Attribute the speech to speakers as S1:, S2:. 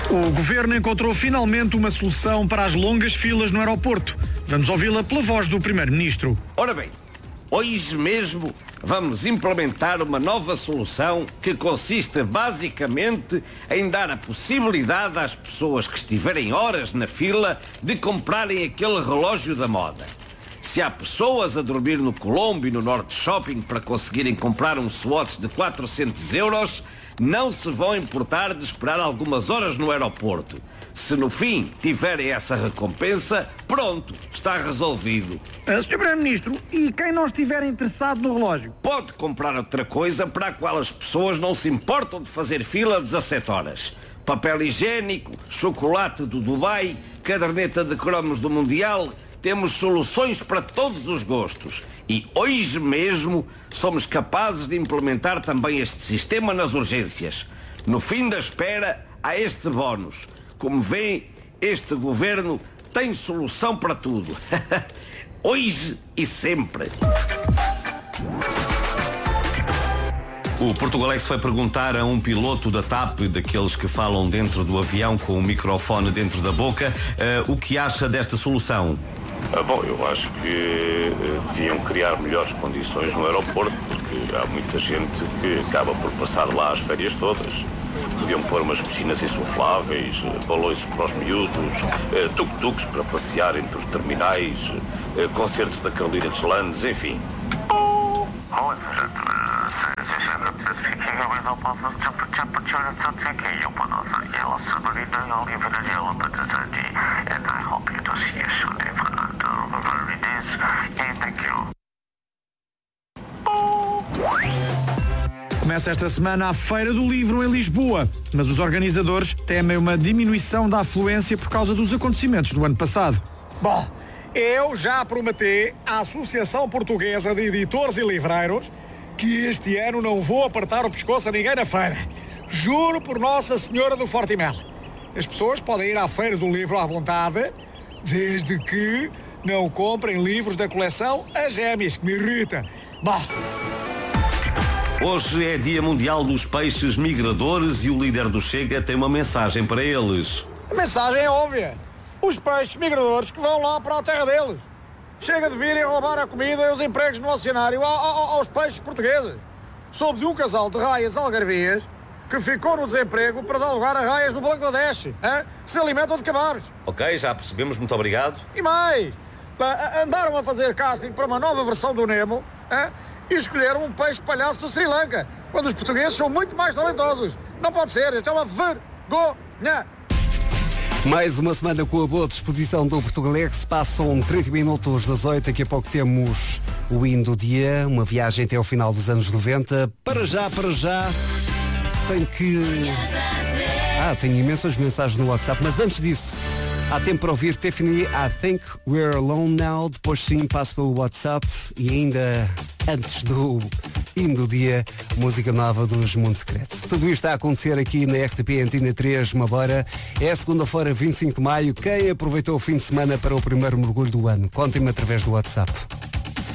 S1: O Governo encontrou finalmente uma solução para as longas filas no aeroporto. Vamos ouvi-la pela voz do Primeiro-Ministro.
S2: Ora bem, hoje mesmo vamos implementar uma nova solução que consiste basicamente em dar a possibilidade às pessoas que estiverem horas na fila de comprarem aquele relógio da moda. Se há pessoas a dormir no Colombo e no Norte Shopping para conseguirem comprar um Swatch de 400 euros, não se vão importar de esperar algumas horas no aeroporto. Se no fim tiverem essa recompensa, pronto, está resolvido.
S1: Sr. Primeiro-Ministro, e quem não estiver interessado no relógio?
S2: Pode comprar outra coisa para a qual as pessoas não se importam de fazer fila 17 horas. Papel higiênico, chocolate do Dubai, caderneta de cromos do Mundial. Temos soluções para todos os gostos. E hoje mesmo somos capazes de implementar também este sistema nas urgências. No fim da espera, há este bónus. Como vêem, este governo tem solução para tudo. Hoje e sempre.
S3: O Portugalex foi perguntar a um piloto da TAP, daqueles que falam dentro do avião com o microfone dentro da boca, o que acha desta solução.
S4: Bom, eu acho que deviam criar melhores condições no aeroporto, porque há muita gente que acaba por passar lá as férias todas. Podiam pôr umas piscinas insufláveis, balões para os miúdos, tuk-tuks para passear entre os terminais, concertos da Carolina Deslandes, enfim.
S1: Começa esta semana a Feira do Livro em Lisboa, mas os organizadores temem uma diminuição da afluência por causa dos acontecimentos do ano passado.
S5: Bom, eu já prometi à Associação Portuguesa de Editores e Livreiros que este ano não vou apertar o pescoço a ninguém na feira. Juro por Nossa Senhora do Fortimel. As pessoas podem ir à Feira do Livro à vontade, desde que não comprem livros da coleção As Gêmeas, que me irrita. Bom...
S3: Hoje é Dia Mundial dos Peixes Migradores e o líder do Chega tem uma mensagem para eles.
S5: A mensagem é óbvia. Os peixes migradores que vão lá para a terra deles. Chega de virem roubar a comida e os empregos no oceanário aos peixes portugueses. Soube de um casal de raias algarvias que ficou no desemprego para dar lugar a raias do Bangladesh, que se alimentam de camarões.
S3: Ok, já percebemos, muito obrigado.
S5: E mais, andaram a fazer casting para uma nova versão do Nemo, e escolheram um peixe palhaço do Sri Lanka, quando os portugueses são muito mais talentosos. Não pode ser, isto é uma vergonha.
S6: Mais uma semana com a boa disposição do Portugalex. Passam 30 minutos das 8. Daqui a pouco temos o hino do dia, uma viagem até ao final dos anos 90. Para já, tenho imensas mensagens no WhatsApp, mas antes disso, há tempo para ouvir Tiffany, I Think We're Alone Now. Depois sim, passo pelo WhatsApp. E ainda antes do hino do dia, música nova dos Mundo Secreto. Tudo isto está a acontecer aqui na RTP Antena 3, Mabora. É segunda-feira, 25 de maio. Quem aproveitou o fim de semana para o primeiro mergulho do ano? Contem-me através do WhatsApp.